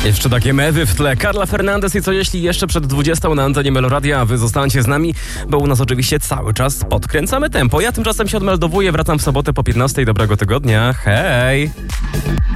Jeszcze takie mewy w tle. Carla Fernandez i co jeśli jeszcze przed 20 na antenie Meloradia, a wy zostańcie z nami, bo u nas oczywiście cały czas podkręcamy tempo. Ja tymczasem się odmeldowuję, wracam w sobotę po 15. Dobrego tygodnia. Hej!